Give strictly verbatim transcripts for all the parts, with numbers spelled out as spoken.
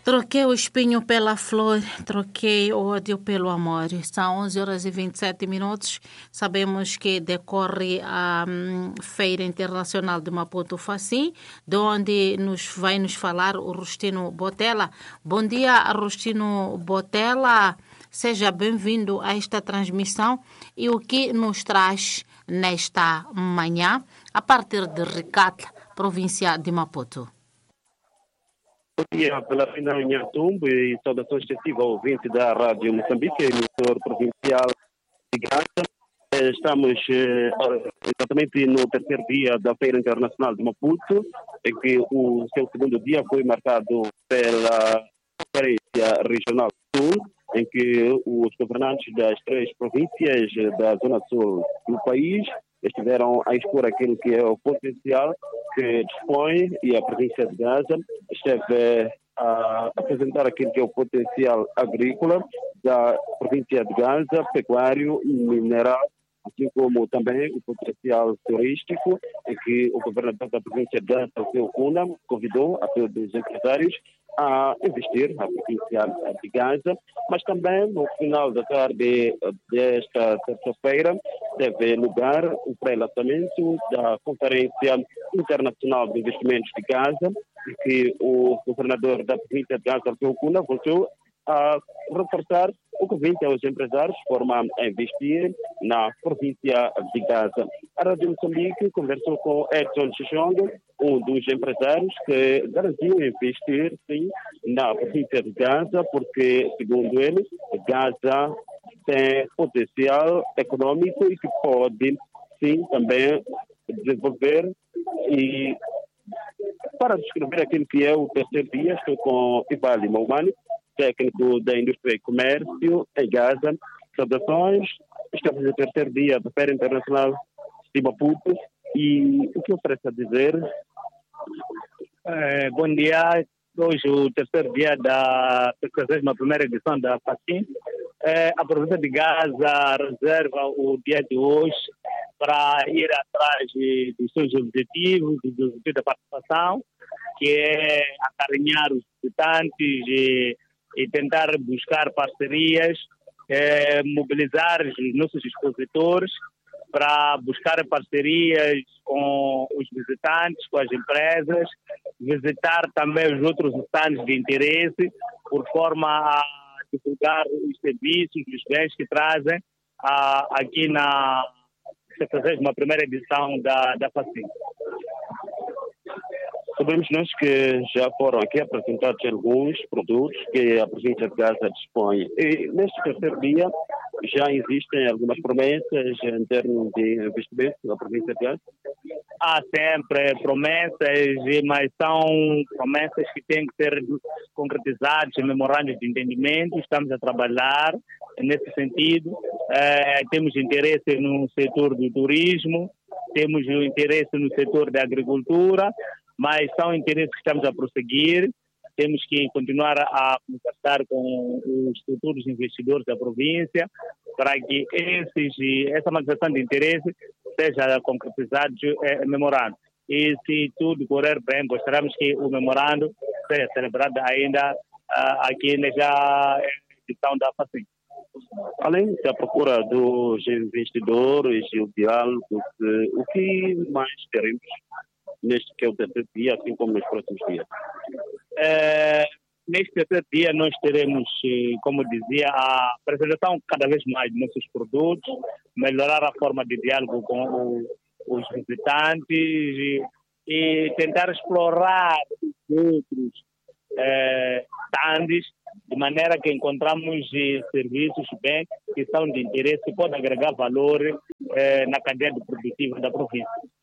Troquei o espinho pela flor, troquei o ódio pelo amor. São onze horas e vinte e sete minutos. Sabemos que decorre a hum, Feira Internacional de Maputo Facim, de onde nos vai nos falar o Rustino Botella. Bom dia, Rustino Botella. Seja bem-vindo a esta transmissão. E o que nos traz nesta manhã, a partir de Recatla, província de Maputo? Bom dia pela final em Atumbo e saudações extensivas ao ouvinte da Rádio Moçambique, emissor provincial de Gaza. Estamos eh, exatamente no terceiro dia da Feira Internacional de Maputo, em que o seu segundo dia foi marcado pela Conferência Regional Sul, em que os governantes das três províncias da Zona Sul do país estiveram a expor aquilo que é o potencial que dispõe, e a província de Gaza esteve a apresentar aquilo que é o potencial agrícola da província de Gaza, pecuário, mineral, assim como também o potencial turístico, em que o governador da província de Gaza, o seu Cuna, convidou a todos os empresários a investir na província de Gaza, mas também no final da tarde desta terça-feira teve lugar o pré-lançamento da Conferência Internacional de Investimentos de Gaza, em que o governador da província de Gaza, o seu Cuna, voltou a reforçar o convite aos empresários de forma a investir na província de Gaza. A Rádio Moçambique conversou com Edson Chichongo, um dos empresários que garantiu investir, sim, na província de Gaza, porque, segundo ele, Gaza tem potencial econômico e que pode, sim, também desenvolver. E para descrever aquilo que é o terceiro dia, estou com Ivali Maumani, técnico da Indústria e Comércio em Gaza. Saudações, estamos no terceiro dia da Feira Internacional de Maputo e o que oferece a dizer? É, bom dia, hoje o terceiro dia da sessenta e primeira edição da Facim. É, a província de Gaza reserva o dia de hoje para ir atrás de, dos seus objetivos, dos objetivos da participação, que é acarinhar os visitantes e e tentar buscar parcerias, eh, mobilizar os nossos expositores para buscar parcerias com os visitantes, com as empresas, visitar também os outros stands de interesse, por forma a divulgar os serviços, os bens que trazem ah, aqui na sessenta e primeira edição da, da Facim. Sabemos nós que já foram aqui apresentados alguns produtos que a província de Gaza dispõe. E neste terceiro dia já existem algumas promessas em termos de investimento na província de Gaza? Há sempre promessas, mas são promessas que têm que ser concretizadas em memorandos de entendimento. Estamos a trabalhar nesse sentido. É, temos interesse no setor do turismo, temos interesse no setor da agricultura, mas são interesses que estamos a prosseguir. Temos que continuar a conversar com os futuros investidores da província para que esses, essa manifestação de interesse seja concretizada em memorando. E se tudo correr bem, gostaríamos que o memorando seja celebrado ainda uh, aqui nesta edição da Facim. Além da procura dos investidores e o diálogo, o que mais teremos neste que é o terceiro dia, assim como nos próximos dias? É, neste terceiro dia nós teremos, como dizia, a apresentação cada vez mais de nossos produtos, melhorar a forma de diálogo com o, os visitantes e, e tentar explorar os outros é, stands, de maneira que encontramos eh, serviços bem que são de interesse e podem agregar valor eh, na cadeia de produtiva da província.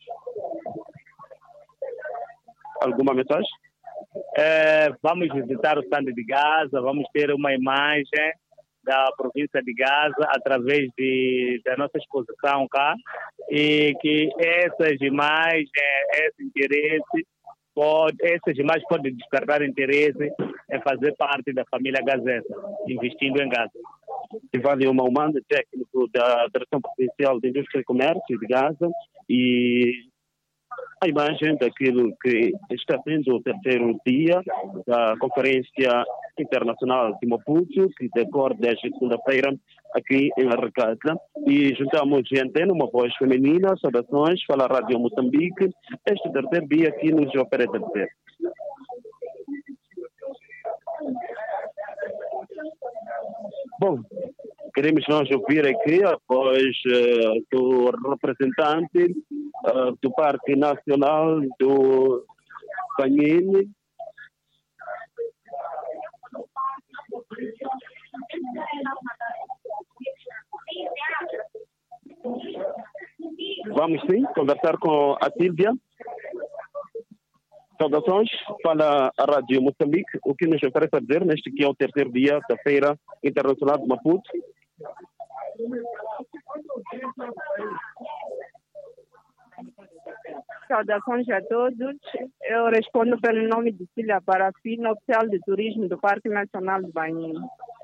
Alguma mensagem? É, vamos visitar o stand de Gaza, vamos ter uma imagem da província de Gaza através de, da nossa exposição cá, e que essas imagens, esse interesse, pode, essas imagens podem despertar interesse em fazer parte da família gazeta, investindo em Gaza. Ivali Maumani, técnico da Direção Provincial de Indústria e Comércio de Gaza, e a imagem daquilo que está sendo o terceiro dia da Conferência Internacional de Maputo, que decorre desde segunda-feira aqui em Arrecata. E juntamos em antena uma voz feminina, saudações, fala a Rádio Moçambique, este terceiro dia aqui nos oferece dizer. Bom, queremos nós ouvir aqui a voz uh, do representante uh, do Parque Nacional do Banhine. Vamos sim conversar com a Sílvia. Saudações, fala a Rádio Moçambique, o que nos oferece a dizer neste que é o terceiro dia da Feira Internacional de Maputo. Saudações a todos. Eu respondo pelo nome de Cília Parafina, oficial de turismo do Parque Nacional de Banhine.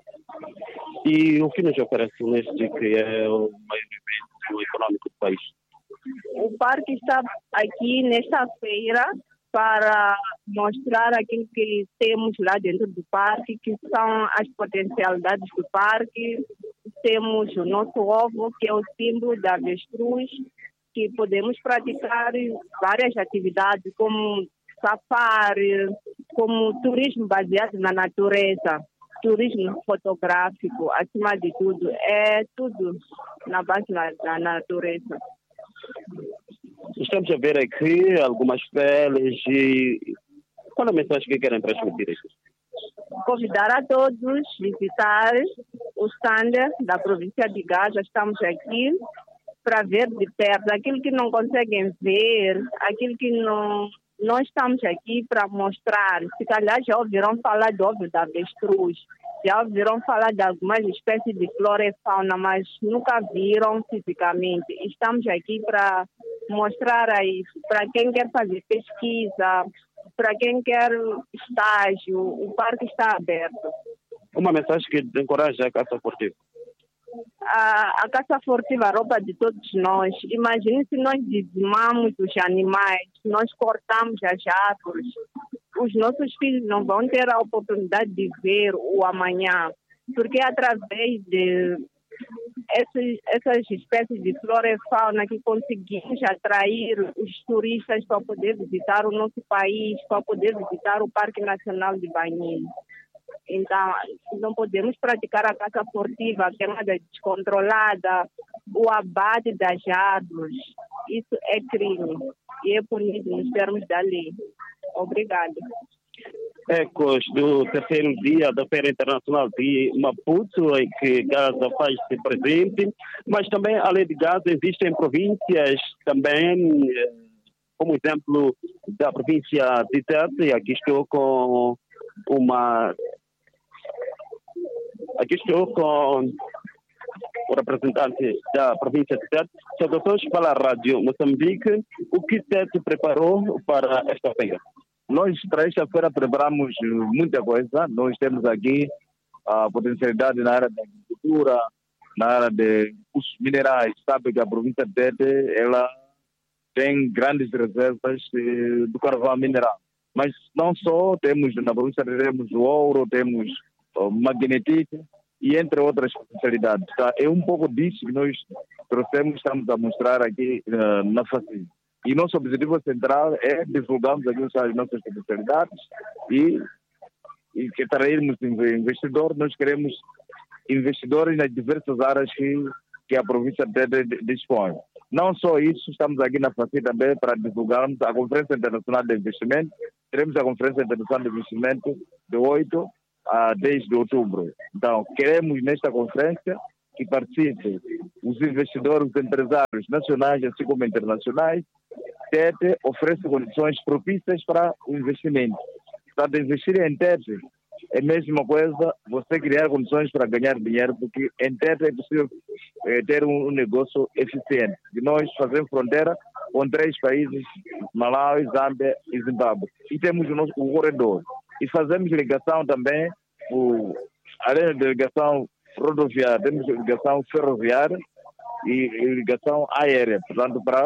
E o que nos oferece neste que é o maior evento econômico do país? O parque está aqui nesta feira para mostrar aquilo que temos lá dentro do parque, que são as potencialidades do parque. Temos o nosso ovo, que é o símbolo da avestruz, que podemos praticar várias atividades, como safari, como turismo baseado na natureza, turismo fotográfico, acima de tudo. É tudo na base da natureza. Estamos a ver aqui algumas peles e qual é a mensagem que querem transmitir aqui? Convidar a todos a visitar o stand da província de Gaza. Estamos aqui para ver de perto aquilo que não conseguem ver, aquilo que não, não estamos aqui para mostrar. Se calhar já ouviram falar do ovo da avestruz, já ouviram falar de algumas espécies de flora e fauna, mas nunca viram fisicamente. Estamos aqui para mostrar aí, para quem quer fazer pesquisa, para quem quer estágio, o parque está aberto. Uma mensagem que encoraja a caça furtiva. A, a caça furtiva, a roupa de todos nós. Imagine se nós dizimamos os animais, nós cortamos as árvores. Os nossos filhos não vão ter a oportunidade de ver o amanhã, porque é através de essas, essas espécies de flora e fauna que conseguimos atrair os turistas para poder visitar o nosso país, para poder visitar o Parque Nacional de Banhine. Então, não podemos praticar a caça furtiva, a queimada descontrolada, o abate das árvores. Isso é crime e é punido nos termos da lei. Obrigada. Ecos do terceiro dia da Feira Internacional de Maputo, em que Gaza faz-se presente, mas também, além de Gaza, existem províncias também, como exemplo da província de Tete, e aqui estou com uma... Aqui estou com o representante da província de Tete. Saudações para a Rádio Moçambique. O que Tete preparou para esta feira? Nós, para esta feira, preparamos muita coisa. Nós temos aqui a potencialidade na área da agricultura, na área de recursos minerais. Sabe que a província de Tete, ela tem grandes reservas do carvão mineral. Mas não só, temos na província de Tete, temos o ouro, temos o magnetite e entre outras potencialidades. Tá? É um pouco disso que nós trouxemos, estamos a mostrar aqui uh, na facilidade. E nosso objetivo central é divulgarmos aqui as nossas potencialidades e, e que atrairmos investidores. Nós queremos investidores nas diversas áreas que, que a província dispõe. Não só isso, estamos aqui na FACI também para divulgarmos a Conferência Internacional de Investimento. Teremos a Conferência Internacional de Investimento de oito a dez de outubro. Então, queremos nesta conferência que participem os investidores, os empresários nacionais, assim como internacionais. Tete oferece condições propícias para o investimento. Portanto, investir em Tete é a mesma coisa você criar condições para ganhar dinheiro, porque em Tete é possível é, ter um, um negócio eficiente. E nós fazemos fronteira com três países, Malawi, Zâmbia e Zimbábue. E temos o nosso o corredor. E fazemos ligação também, o, além da ligação rodoviária, temos ligação ferroviária e ligação aérea, portanto, para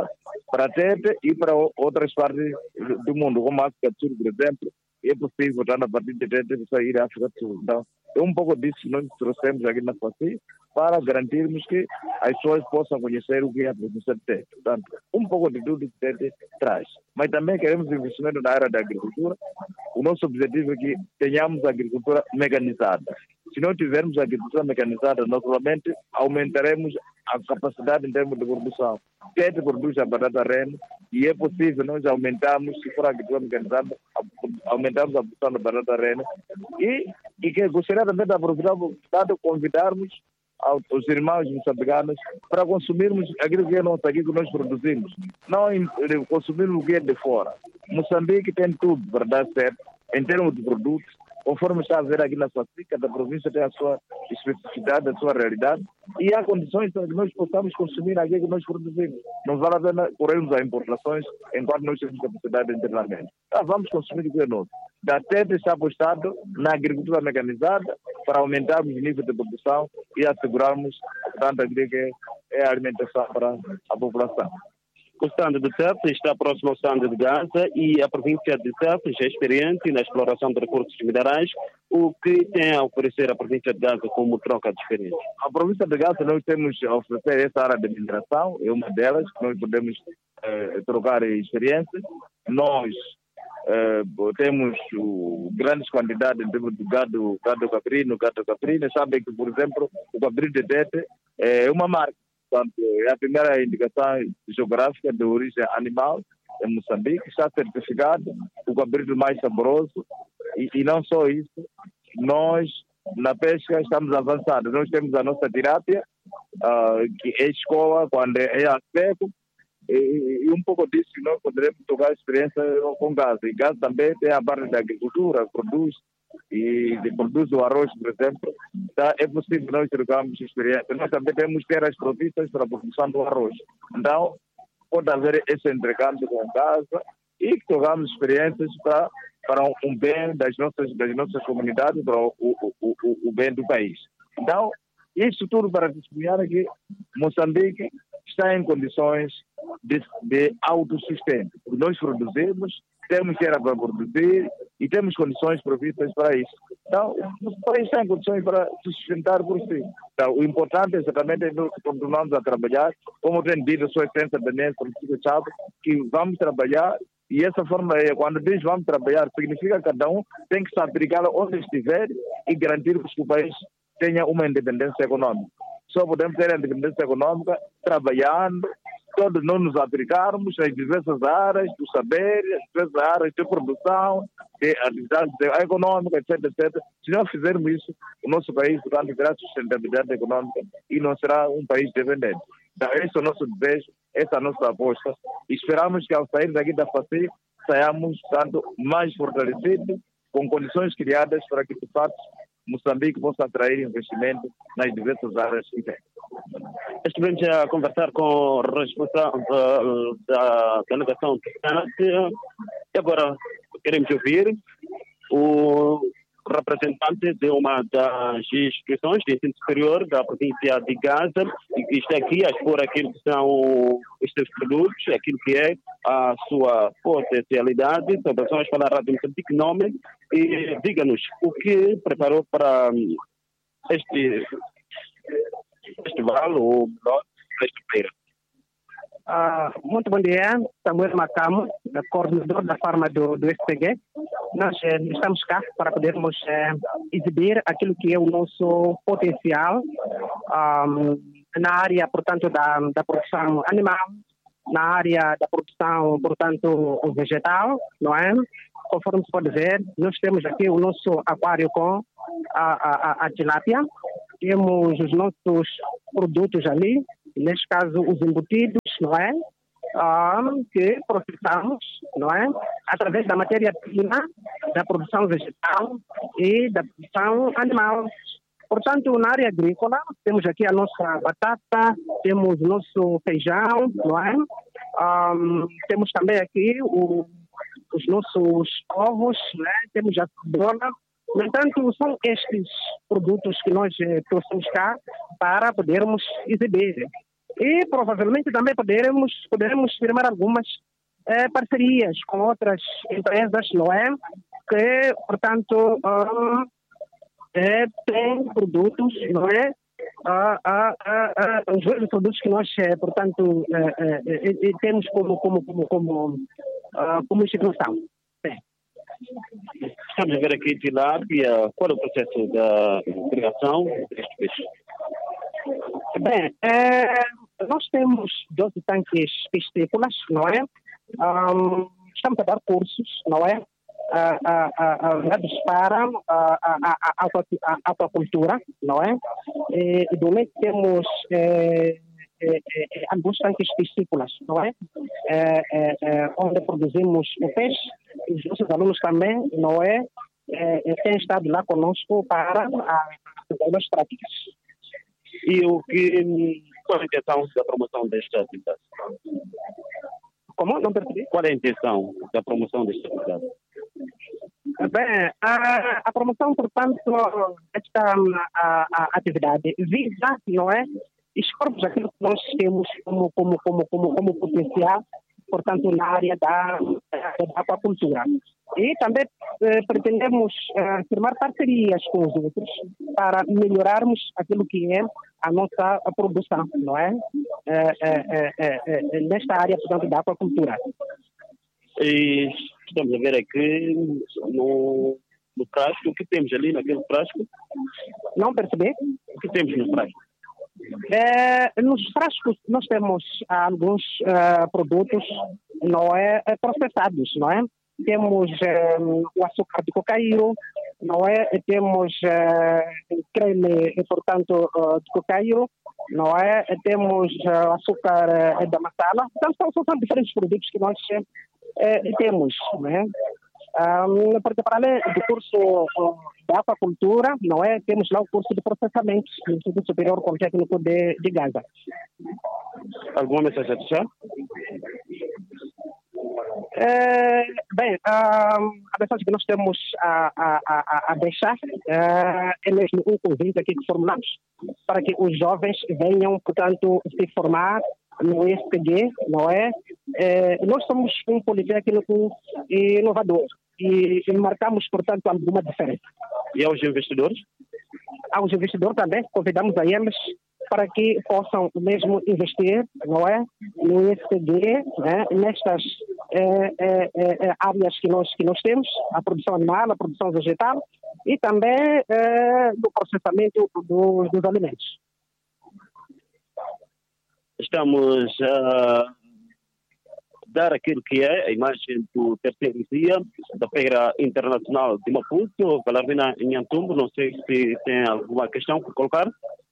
para Tete e para outras partes do mundo, como a África do Sul, por exemplo. É possível, a partir de Tete, sair à África do Sul. Então, é um pouco disso que nós trouxemos aqui na FACI para garantirmos que as pessoas possam conhecer o que é a província de Tete. Portanto, um pouco de tudo que Tete traz. Mas também queremos investimento na área da agricultura. O nosso objetivo é que tenhamos a agricultura mecanizada. Se não tivermos a agricultura mecanizada, naturalmente aumentaremos a capacidade em termos de produção. Tete produz a batata rene e é possível nós aumentarmos, se for a agricultura mecanizada, aumentarmos a produção da batata rene. E, e que gostaria também de aproveitar a oportunidade de convidarmos aos irmãos moçambicanos para consumirmos aquilo que é nosso, aquilo que nós produzimos. Não consumirmos o que é de fora. Moçambique tem tudo para dar certo em termos de produtos. Conforme está a ver aqui na FACI, cada província tem a sua especificidade, a sua realidade, e há condições para que nós possamos consumir aquilo que nós produzimos. Não vale a pena corrermos a importações enquanto nós temos capacidade internamente. Então, vamos consumir o que é nosso. Da Tete está apostado na agricultura mecanizada para aumentarmos o nível de produção e assegurarmos, portanto, aquilo que é a alimentação para a população. O estado de Tete está próximo ao estado de Gaza e a província de Tete já é experiente na exploração de recursos minerais. O que tem a oferecer a província de Gaza como troca de experiência? A província de Gaza nós temos a oferecer essa área de mineração, é uma delas que nós podemos eh, trocar experiências. Nós eh, temos uh, grandes quantidades em termos de gado, gado caprino, gado caprino. Sabem que, por exemplo, o caprino de Tete é uma marca. Portanto, é a primeira indicação geográfica de origem animal em Moçambique, está certificado o cabrito mais saboroso e, e não só isso, nós na pesca estamos avançados, nós temos a nossa tilápia, uh, que é escola quando é a seco, e, e um pouco disso nós poderemos tocar a experiência com gás. E gás também tem a parte da agricultura, produz e produz o arroz, por exemplo, tá, é possível nós trocarmos experiência. Nós também temos terras propícias para a produção do arroz. Então, pode haver esse intercâmbio com casa e trocamos experiências para, para um bem das nossas, das nossas comunidades, para o, o, o, o bem do país. Então, isso tudo para testemunhar que Moçambique está em condições de, de autossustento. Nós produzimos, temos terra para produzir e temos condições provistas para isso. Então, o país está em condições para se sustentar por si. Então, o importante é exatamente nós continuamos a trabalhar, como tem dito a sua essência também, Francisco Chávez, que vamos trabalhar e essa forma é, quando diz vamos trabalhar, significa que cada um tem que se aplicar onde estiver e garantir que o país tenha uma independência econômica. Só podemos ter a independência econômica trabalhando, todos nós nos aplicarmos nas diversas áreas do saber, nas diversas áreas de produção, de atividade econômica, etc, etcétera. Se não fizermos isso, o nosso país, portanto, terá sustentabilidade econômica e não será um país dependente. Então, esse é o nosso desejo, essa é a nossa aposta. E esperamos que ao sair daqui da FACI, saiamos, portanto, mais fortalecidos, com condições criadas para que, de fato, Moçambique possa atrair investimento nas diversas áreas que tem. Estivemos a conversar com o responsável da delegação e agora queremos ouvir o representante de uma das instituições de ensino superior da província de Gaza e que está aqui a expor aquilo que são os seus produtos, aquilo que é a sua potencialidade. Saudações para a Rádio Moçambique, nome, e diga-nos o que preparou para este festival ou melhor, esta feira. Uh, muito bom dia, Samuel Macamo, coordenador da Farma do, do S P G. Nós eh, estamos cá para podermos eh, exibir aquilo que é o nosso potencial um, na área, portanto, da, da produção animal, na área da produção, portanto, vegetal, não é? Conforme se pode ver, nós temos aqui o nosso aquário com a, a, a tilápia, temos os nossos produtos ali, neste caso os embutidos, não é? Um, que processamos, não é? Através da matéria-prima, da produção vegetal e da produção animal. Portanto, na área agrícola, temos aqui a nossa batata, temos o nosso feijão, não é? Um, temos também aqui o, os nossos ovos, não é? Temos a cebola. No entanto, são estes produtos que nós eh, trouxemos cá para podermos exibir. E provavelmente também poderemos, poderemos firmar algumas eh, parcerias com outras empresas, não é? Que, portanto, uh, é, têm produtos, não é? Uh, uh, uh, uh, os mesmos produtos que nós, eh, portanto, uh, uh, uh, uh, temos como, como, como, como, uh, como instituição. Bem. Estamos a ver aqui tilápia. Qual é o processo da criação deste peixe? Bem, é, nós temos doze tanques piscícolas, não é? Um, estamos a dar cursos, não é? A, a, a, a, para a, a, a, a aquacultura, não é? E, e domente temos é, é, é, alguns tanques piscícolas, não é? É, é, é? Onde produzimos o peixe. Os nossos alunos também, não é? É, é têm estado lá conosco para as práticas. E o que, qual é a intenção da promoção desta atividade? Como? Não percebi. Qual é a intenção da promoção desta atividade? Bem, a, a promoção, portanto, desta a, a atividade visa, não é? Expormos aquilo que nós temos como, como, como, como, como potencial, portanto, na área da, da aquacultura. E também eh, pretendemos eh, firmar parcerias com os outros para melhorarmos aquilo que é a nossa produção, não é? Eh, eh, eh, eh, nesta área, portanto, da aquacultura. E estamos a ver aqui no, no frasco, o que temos ali naquele frasco? Não percebi? O que temos no frasco? É, nos frascos nós temos alguns uh, produtos, não é, processados, não é? Temos um, o açúcar de cocaíno, não é? Temos uh, creme, portanto, uh, de cocaíno, não é? Temos uh, açúcar uh, da masala. Então, são, são diferentes produtos que nós uh, temos, não é? Um, porque para além do curso uh, da aquacultura, não é? Temos lá o curso de processamento no Instituto Superior Politécnico de, de Gaza. Alguma mensagem a deixar? É, bem, a, a mensagem que nós temos a, a, a, a deixar é, é mesmo um convite aqui que formulamos para que os jovens venham, portanto, se formar no I S P G, não é? É, nós somos um politécnico inovador e, e marcamos, portanto, alguma diferença. E aos investidores? Aos investidores também, convidamos a eles para que possam mesmo investir, não é? No I S P G, né? Nestas é, é, é, áreas que nós, que nós temos, a produção animal, a produção vegetal e também é, no processamento dos, dos alimentos. Estamos a dar aquilo que é a imagem do terceiro dia da Feira Internacional de Maputo, Valarvina Nhantumbo. Não sei se tem alguma questão por colocar.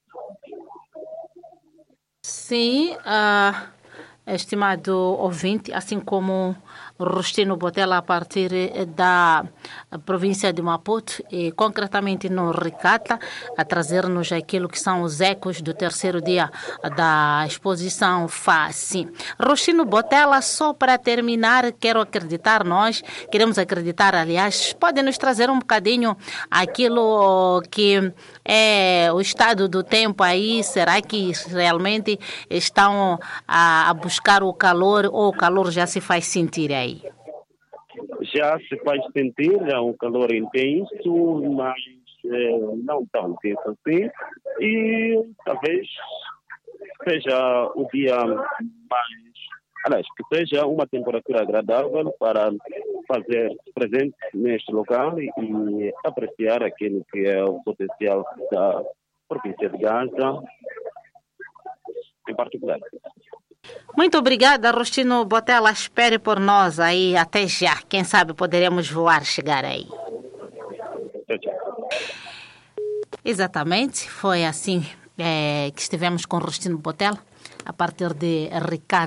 Sim, uh, estimado ouvinte, assim como Rostino Botella, a partir da província de Maputo, e concretamente no Ricata, a trazer-nos aquilo que são os ecos do terceiro dia da exposição F A C. Rostino Botella, só para terminar, quero acreditar, nós queremos acreditar, aliás, pode nos trazer um bocadinho aquilo que é o estado do tempo aí. Será que realmente estão a, a buscar o calor ou o calor já se faz sentir aí? Já se faz sentir, é um calor intenso, mas é, não tão intenso assim, e talvez seja o dia mais, aliás, que seja uma temperatura agradável para fazer presente neste local e, e apreciar aquilo que é o potencial da província de Gaza, em particular. Muito obrigada, Rostino Botella. Espere por nós aí. Até já. Quem sabe poderemos voar, chegar aí. Tchau, tchau. Exatamente. Foi assim é, que estivemos com Rostino Botella, a partir de Ricardo.